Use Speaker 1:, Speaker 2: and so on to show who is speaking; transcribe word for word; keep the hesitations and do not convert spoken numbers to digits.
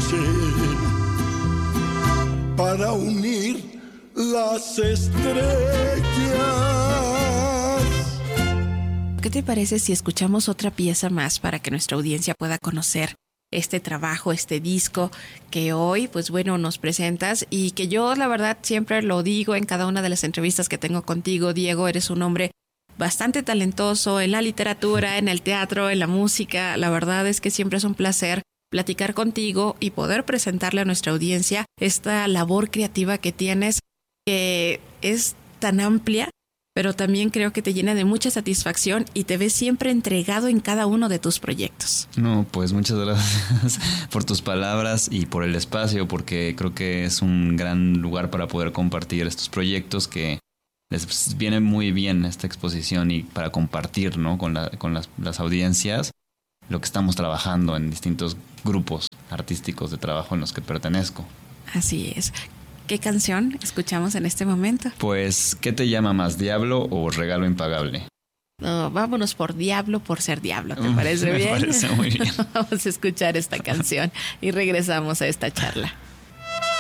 Speaker 1: noche para unir las estrellas.
Speaker 2: ¿Qué te parece si escuchamos otra pieza más para que nuestra audiencia pueda conocer este trabajo, este disco que hoy, pues bueno, nos presentas y que yo, la verdad, siempre lo digo en cada una de las entrevistas que tengo contigo, Diego, eres un hombre bastante talentoso en la literatura, en el teatro, en la música. La verdad es que siempre es un placer platicar contigo y poder presentarle a nuestra audiencia esta labor creativa que tienes, que es tan amplia, pero también creo que te llena de mucha satisfacción y te ves siempre entregado en cada uno de tus proyectos.
Speaker 3: No, pues muchas gracias por tus palabras y por el espacio, porque creo que es un gran lugar para poder compartir estos proyectos que les viene muy bien esta exposición y para compartir, ¿no? con, la, con las, las audiencias lo que estamos trabajando en distintos grupos artísticos de trabajo en los que pertenezco.
Speaker 2: Así es. ¿Qué canción escuchamos en este momento?
Speaker 3: Pues, ¿qué te llama más, Diablo o Regalo Impagable?
Speaker 2: No, vámonos por Diablo, por ser Diablo, ¿te parece bien?
Speaker 3: Me parece muy bien.
Speaker 2: Vamos a escuchar esta canción y regresamos a esta charla.